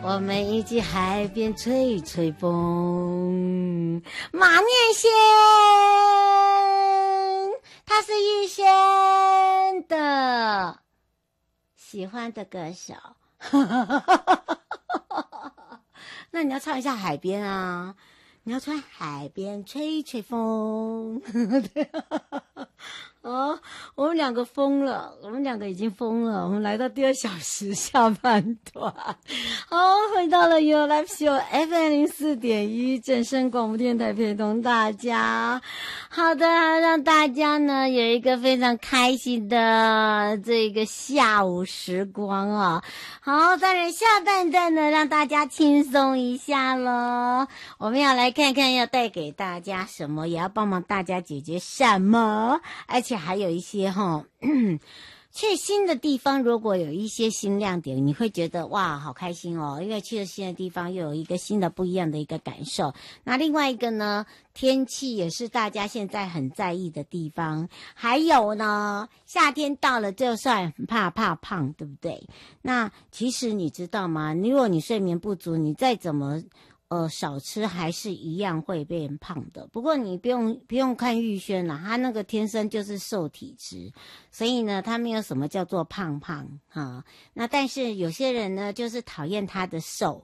我们一起海边吹吹风。马念先，他是玉轩的喜欢的歌手。那你要唱一下海边啊，你要唱海边吹吹风。对哦，我们两个疯了，我们两个已经疯了。我们来到第2小时下半段，好，回到了 Your Life Show FM04.1正声广播电台，陪同大家。好的，让大家呢有一个非常开心的这个下午时光啊。好，当然下半段呢让大家轻松一下咯。我们要来看看要带给大家什么，也要帮忙大家解决什么，而且还有一些去新的地方，如果有一些新亮点，你会觉得哇好开心哦，因为去了新的地方又有一个新的不一样的一个感受。那另外一个呢，天气也是大家现在很在意的地方。还有呢，夏天到了就算很怕胖，对不对？那其实你知道吗，如果你睡眠不足，你再怎么少吃还是一样会变胖的。不过你不用看玉轩啦，他那个天生就是瘦体质，所以呢，他没有什么叫做胖哈。那但是有些人呢，就是讨厌他的瘦，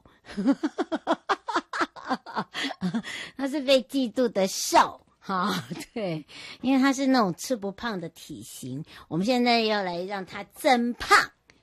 他是被嫉妒的瘦。好，对，因为他是那种吃不胖的体型，我们现在要来让他增胖。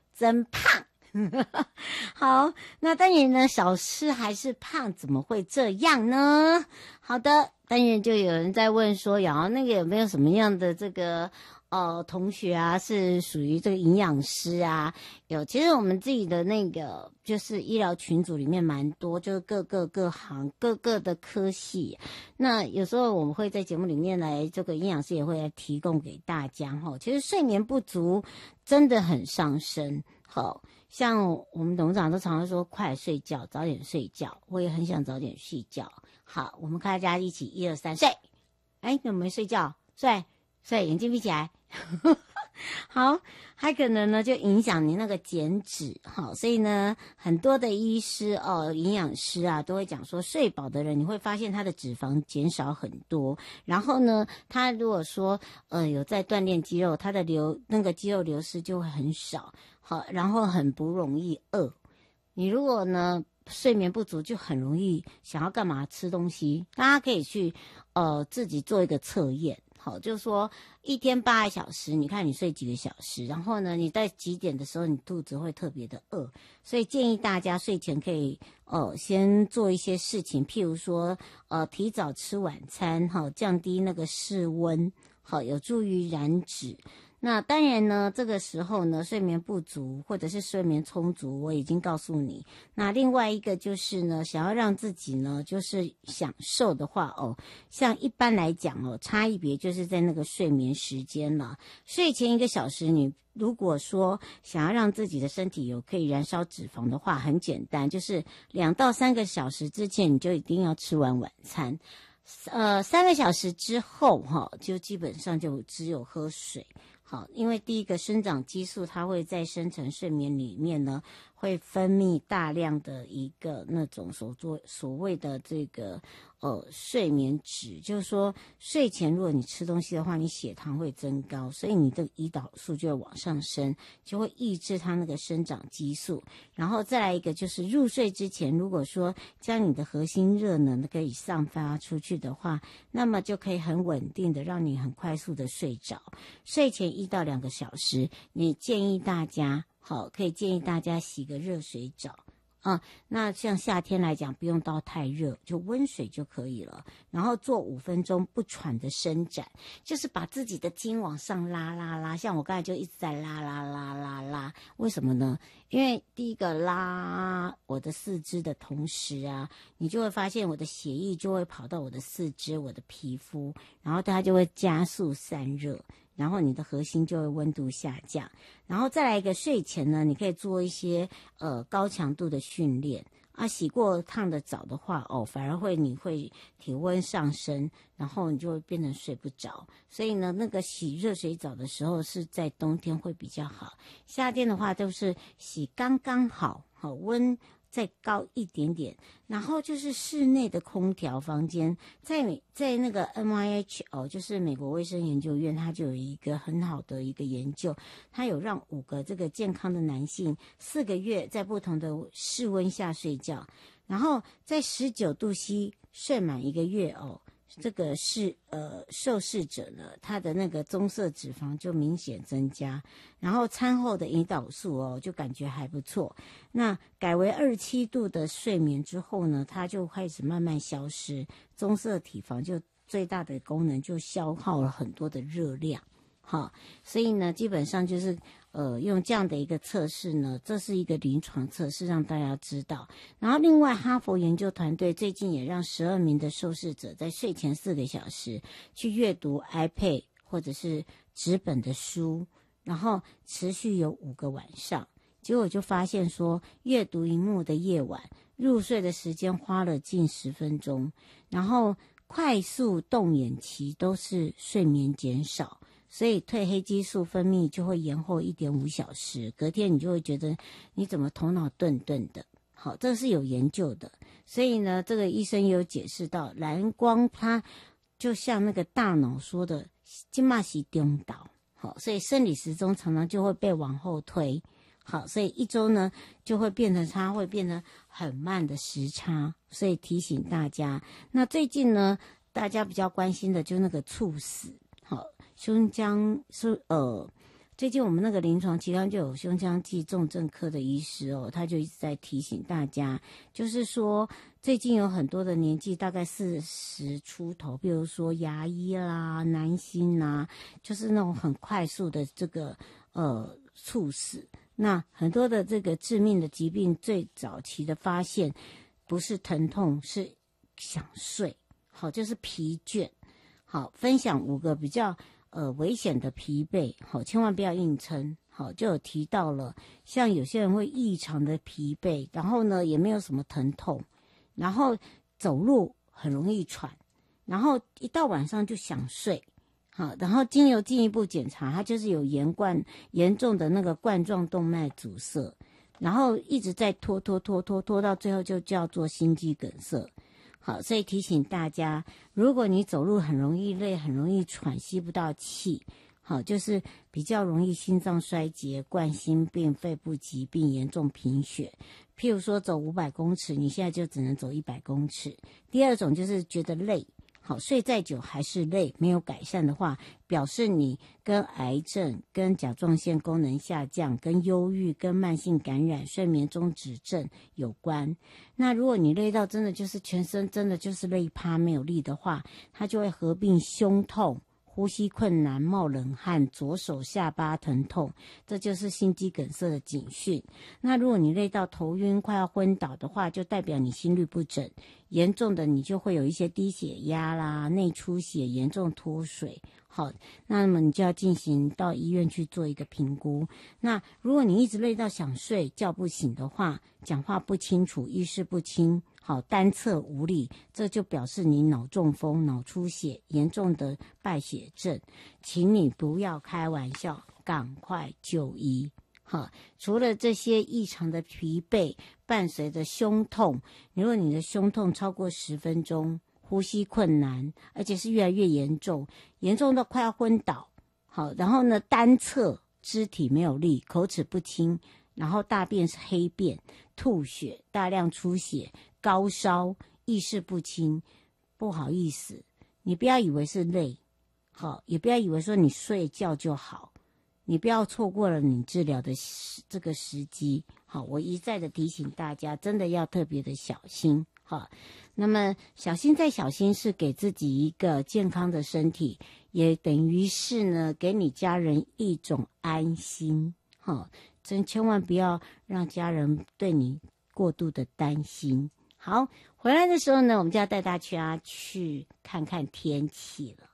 好，那当然呢，少吃还是胖，怎么会这样呢？好的，当然就有人在问说，那个有没有什么样的这个同学啊，是属于这个营养师啊？有，其实我们自己的那个就是医疗群组里面蛮多，就是各行各的科系。那有时候我们会在节目里面来，这个营养师也会来提供给大家哈。其实睡眠不足真的很伤身，好。像我们董事长都常常说快睡觉，早点睡觉，我也很想早点睡觉。好，我们大家一起1、2、3睡。哎，你有没有睡觉？睡，眼睛闭起来。好，还可能呢就影响你那个减脂。好，所以呢很多的医师营养师啊都会讲说，睡饱的人你会发现他的脂肪减少很多，然后呢他如果说有在锻炼肌肉，他的那个肌肉流失就会很少。好，然后很不容易饿。你如果呢睡眠不足，就很容易想要干嘛吃东西。大家可以去自己做一个测验。好，就是说一天8个小时，你看你睡几个小时，然后呢你在几点的时候你肚子会特别的饿，所以建议大家睡前可以先做一些事情，譬如说提早吃晚餐，好，降低那个室温，好，有助于燃脂。那当然呢，这个时候呢，睡眠不足或者是睡眠充足，我已经告诉你。那另外一个就是呢，想要让自己呢，就是享受的话像一般来讲差一别就是在那个睡眠时间了。睡前1个小时，你如果说想要让自己的身体有可以燃烧脂肪的话，很简单，就是2到3个小时之前你就一定要吃完晚餐。3个小时之后就基本上就只有喝水。好，因为第一个生长激素它会在深层睡眠里面呢，会分泌大量的一个那种所谓的这个睡眠脂，就是说睡前如果你吃东西的话，你血糖会增高，所以你的胰岛素就会往上升，就会抑制它那个生长激素。然后再来一个就是入睡之前，如果说将你的核心热能可以散发出去的话，那么就可以很稳定的让你很快速的睡着。睡前1到2个小时，你建议大家可以建议大家洗个热水澡啊。那像夏天来讲，不用到太热，就温水就可以了。然后做5分钟不喘的伸展，就是把自己的筋往上拉。像我刚才就一直在拉，为什么呢？因为第一个拉我的四肢的同时啊，你就会发现我的血液就会跑到我的四肢、我的皮肤，然后它就会加速散热。然后你的核心就会温度下降。然后再来一个，睡前呢，你可以做一些高强度的训练啊。洗过烫的澡的话反而你会体温上升，然后你就会变成睡不着。所以呢，那个洗热水澡的时候是在冬天会比较好，夏天的话都是洗刚刚好，温再高一点点，然后就是室内的空调房间，在那个 NIH 就是美国卫生研究院，它就有一个很好的一个研究，它有让5个这个健康的男性4个月在不同的室温下睡觉，然后在19度 C 睡满1个月这个受试者呢，他的那个棕色脂肪就明显增加，然后餐后的胰岛素就感觉还不错。那改为27度的睡眠之后呢，它就开始慢慢消失，棕色体房就最大的功能就消耗了很多的热量。好，所以呢，基本上就是用这样的一个测试呢，这是一个临床测试，让大家知道。然后另外，哈佛研究团队最近也让12名的受试者在睡前4个小时去阅读 iPad 或者是纸本的书，然后持续有5个晚上。结果就发现说，阅读萤幕的夜晚，入睡的时间花了近10分钟，然后快速动眼期都是睡眠减少。所以褪黑激素分泌就会延后1.5小时，隔天你就会觉得你怎么头脑顿顿的。好，这是有研究的。所以呢，这个医生也有解释到，蓝光它就像那个大脑说的现在是中岛，好，所以生理时钟常常就会被往后推。好，所以一周呢就会变成它会变成很慢的时差，所以提醒大家。那最近呢，大家比较关心的就是那个猝死。好，胸腔最近我们那个临床期刊就有胸腔暨重症科的医师他就一直在提醒大家，就是说最近有很多的年纪大概40出头，比如说牙医啦、男星啦，就是那种很快速的这个猝死。那很多的这个致命的疾病最早期的发现不是疼痛，是想睡，好，就是疲倦。好，分享5个比较危险的疲惫，好，千万不要硬撑。好，就有提到了，像有些人会异常的疲惫，然后呢也没有什么疼痛，然后走路很容易喘，然后一到晚上就想睡。好，然后经由进一步检查，它就是有严重的那个冠状动脉阻塞，然后一直在拖到最后就叫做心肌梗塞。好，所以提醒大家，如果你走路很容易累，很容易喘，吸不到气，好，就是比较容易心脏衰竭、冠心病、肺部疾病、严重贫血。譬如说走500公尺，你现在就只能走100公尺。第二种就是觉得累，好，睡再久还是累，没有改善的话，表示你跟癌症、跟甲状腺功能下降、跟忧郁、跟慢性感染、睡眠中止症有关。那如果你累到真的就是全身真的就是累趴没有力的话，它就会合并胸痛、呼吸困难、冒冷汗、左手下巴疼痛，这就是心肌梗塞的警讯。那如果你累到头晕快要昏倒的话，就代表你心律不整，严重的你就会有一些低血压啦、内出血、严重脱水。好，那么你就要进行到医院去做一个评估。那如果你一直累到想睡觉不醒的话，讲话不清楚、意识不清，好，单侧无力，这就表示你脑中风、脑出血、严重的败血症，请你不要开玩笑，赶快就医。好，除了这些异常的疲惫，伴随着胸痛，如果你的胸痛超过10分钟，呼吸困难，而且是越来越严重，严重到快要昏倒。好，然后呢，单侧肢体没有力，口齿不清，然后大便是黑便，吐血，大量出血，高烧，意识不清。不好意思，你不要以为是累，好，也不要以为说你睡觉就好，你不要错过了你治疗的这个时机。好，我一再的提醒大家，真的要特别的小心。好，那么小心再小心是给自己一个健康的身体，也等于是呢给你家人一种安心。好，真千万不要让家人对你过度的担心。好，回来的时候呢，我们就要带大家去看看天气了。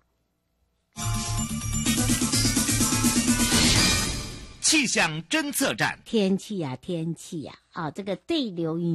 气象侦测站， 天气呀，这个对流云